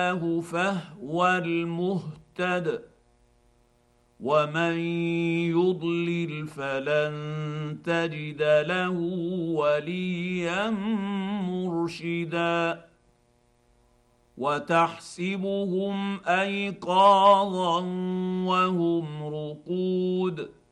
هداه فهو المهتد ومن يضلل فلن تجد له وليا مرشدا وتحسبهم ايقاظا وهم رقود